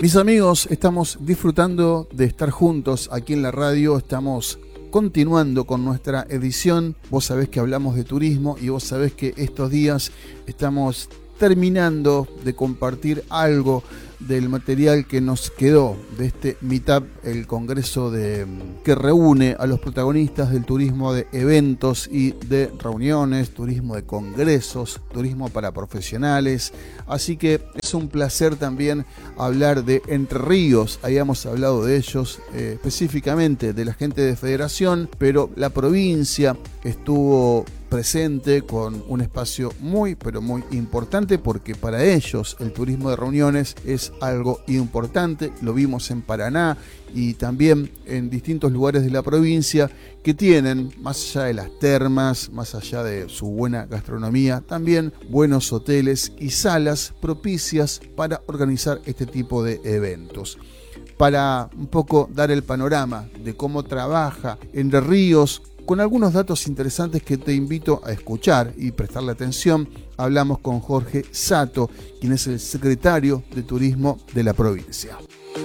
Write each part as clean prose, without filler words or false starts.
Mis amigos, estamos disfrutando de estar juntos aquí en la radio, estamos continuando con nuestra edición. Vos sabés que hablamos de turismo y vos sabés que estos días estamos terminando de compartir algo del material que nos quedó de este Meetup, el congreso que reúne a los protagonistas del turismo de eventos y de reuniones, turismo de congresos, turismo para profesionales. Así que es un placer también hablar de Entre Ríos. Habíamos hablado de ellos, específicamente de la gente de Federación, pero la provincia estuvo presente con un espacio muy, pero muy importante, porque para ellos el turismo de reuniones es algo importante. Lo vimos en Paraná y también en distintos lugares de la provincia que tienen, más allá de las termas, más allá de su buena gastronomía, también buenos hoteles y salas propicias para organizar este tipo de eventos. Para un poco dar el panorama de cómo trabaja Entre Ríos, con algunos datos interesantes que te invito a escuchar y prestarle atención, hablamos con Jorge Sato, quien es el secretario de Turismo de la provincia.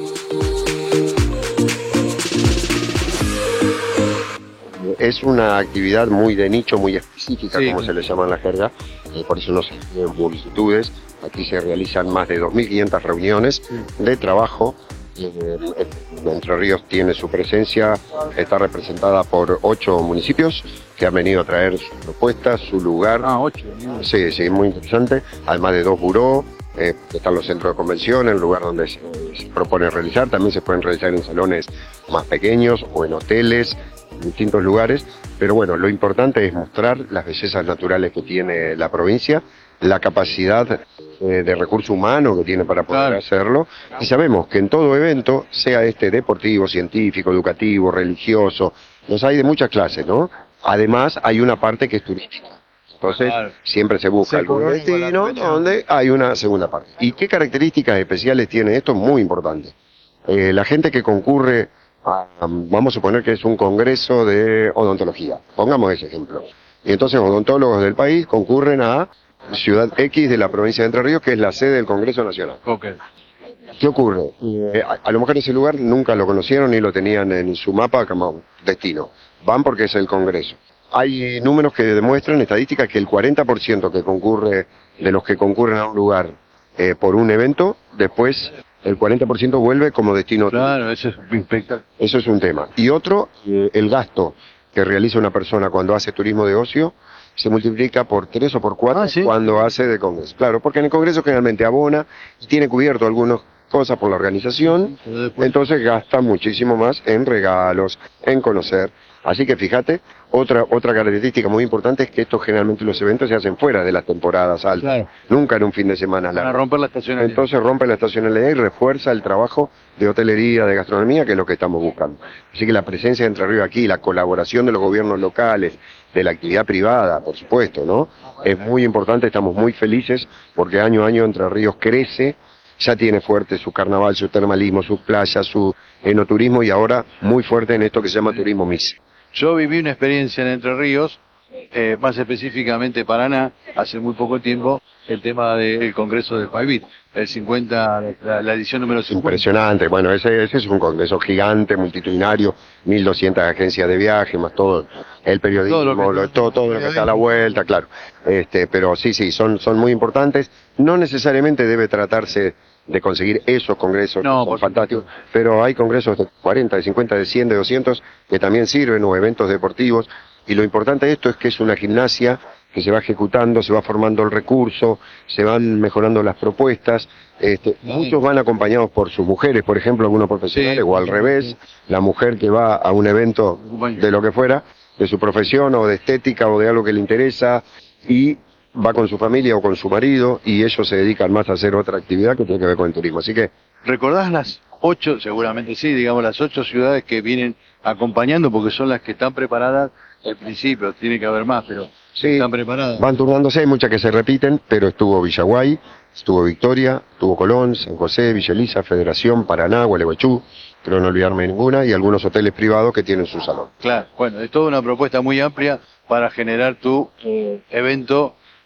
Es una actividad muy de nicho, muy específica, sí, como se le llama en la jerga, por eso no se tienen multitudes. Aquí se realizan más de 2.500 reuniones de trabajo. Entre Ríos tiene su presencia, está representada por 8 municipios que han venido a traer sus propuestas, su lugar. 8. Sí, sí, muy interesante. Además de 2 buró, están los centros de convención, el lugar donde se propone realizar. También se pueden realizar en salones más pequeños o en hoteles, en distintos lugares. Pero bueno, lo importante es mostrar las bellezas naturales que tiene la provincia, la capacidad de recurso humano que tiene para poder hacerlo. Y sabemos que en todo evento, sea este deportivo, científico, educativo, religioso, los hay de muchas clases, ¿no? Además, hay una parte que es turística. Entonces, siempre se busca algún destino donde hay una segunda parte. ¿Y qué características especiales tiene esto? Muy importante. La gente que concurre vamos a suponer que es un congreso de odontología. Pongamos ese ejemplo. Y entonces odontólogos del país concurren a Ciudad X de la provincia de Entre Ríos, que es la sede del Congreso Nacional. Okay. ¿Qué ocurre? A lo mejor ese lugar nunca lo conocieron ni lo tenían en su mapa como destino. Van porque es el Congreso. Hay números que demuestran, estadísticas, que el 40% que concurre, de los que concurren a un lugar por un evento, después el 40% vuelve como destino. Claro, eso es espectacular. Eso es un tema. Y otro, el gasto que realiza una persona cuando hace turismo de ocio se multiplica por 3 o por 4 ¿sí? Cuando hace de congreso. Claro, porque en el congreso generalmente abona y tiene cubierto algunas cosas por la organización, entonces gasta muchísimo más en regalos, en conocer. Así que fíjate, otra característica muy importante es que estos generalmente los eventos se hacen fuera de las temporadas altas, nunca en un fin de semana largo. Para romper la estacionalidad. Entonces rompe la estacionalidad y refuerza el trabajo de hotelería, de gastronomía, que es lo que estamos buscando. Así que la presencia de Entre Ríos aquí, la colaboración de los gobiernos locales, de la actividad privada, por supuesto, ¿no? Es muy importante, estamos muy felices porque año a año Entre Ríos crece, ya tiene fuerte su carnaval, su termalismo, sus playas, su enoturismo y ahora muy fuerte en esto que se llama turismo MIS. Yo viví una experiencia en Entre Ríos, más específicamente Paraná, hace muy poco tiempo, el tema del Congreso del Paivit, el 50, la edición número 50. Impresionante, bueno, ese es un congreso gigante, multitudinario, 1.200 agencias de viaje, más todo el periodismo, todo lo que está a la vuelta, claro. Pero sí, son muy importantes. No necesariamente debe tratarse de conseguir esos congresos, no, que son fantásticos, pero hay congresos de 40, de 50, de 100, de 200 que también sirven, o eventos deportivos, y lo importante de esto es que es una gimnasia que se va ejecutando, se va formando el recurso, se van mejorando las propuestas, muchos van acompañados por sus mujeres, por ejemplo, algunos profesionales, o al revés, la mujer que va a un evento de lo que fuera, de su profesión, o de estética, o de algo que le interesa, y va con su familia o con su marido, y ellos se dedican más a hacer otra actividad que tiene que ver con el turismo. Así que, ¿recordás las 8, seguramente sí, digamos las 8 ciudades que vienen acompañando, porque son las que están preparadas al principio? Tiene que haber más, pero sí, están preparadas. Van turnándose, hay muchas que se repiten, pero estuvo Villaguay, estuvo Victoria, estuvo Colón, San José, Villa Elisa, Federación, Paraná, Gualeguaychú, creo no olvidarme ninguna, y algunos hoteles privados que tienen su salón. Claro, bueno, es toda una propuesta muy amplia para generar tu evento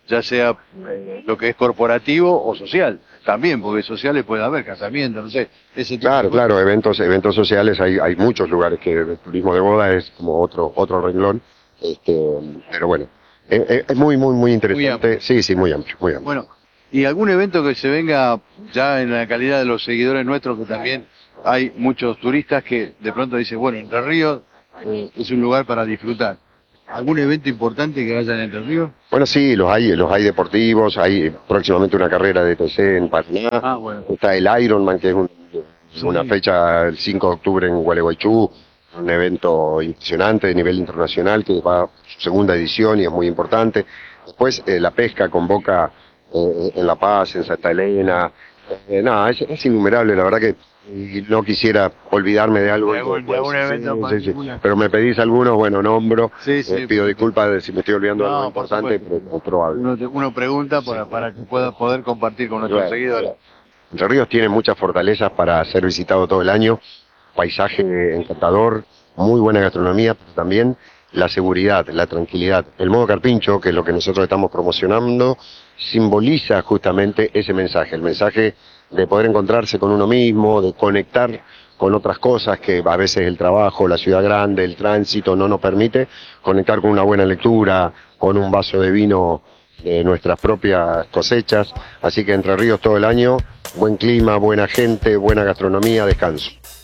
ya sea lo que es corporativo o social, también, porque sociales puede haber, casamientos, no sé, ese tipo Claro, de cosas. claro, eventos sociales, hay muchos lugares que el turismo de boda es como otro renglón, pero bueno, es muy interesante. amplio. Sí, sí, muy amplio, muy amplio. Bueno, y algún evento que se venga ya en la calidad de los seguidores nuestros, que también hay muchos turistas que de pronto dicen, bueno, Entre Ríos es un lugar para disfrutar. ¿Algún evento importante que haya en Entre Ríos? Bueno, sí, los hay deportivos, hay próximamente una carrera de TC en Paraná, Ah, bueno. está el Ironman, que es una fecha el 5 de octubre en Gualeguaychú, un evento impresionante de nivel internacional que va a su segunda edición y es muy importante. Después la pesca convoca en La Paz, en Santa Elena, nada, es innumerable, la verdad que y no quisiera olvidarme de algo. De algún evento particular. Pero me pedís algunos, bueno, nombro, Sí, sí, pido disculpas de si me estoy olvidando de No, algo por importante, supuesto. pero es probable. Uno pregunta para que pueda poder compartir con nuestros Claro, seguidores. claro. Entre Ríos tiene muchas fortalezas para ser visitado todo el año, paisaje encantador, muy buena gastronomía, pero también la seguridad, la tranquilidad. El modo carpincho, que es lo que nosotros estamos promocionando, simboliza justamente ese mensaje, el mensaje de poder encontrarse con uno mismo, de conectar con otras cosas que a veces el trabajo, la ciudad grande, el tránsito no nos permite, conectar con una buena lectura, con un vaso de vino de nuestras propias cosechas. Así que Entre Ríos todo el año, buen clima, buena gente, buena gastronomía, descanso.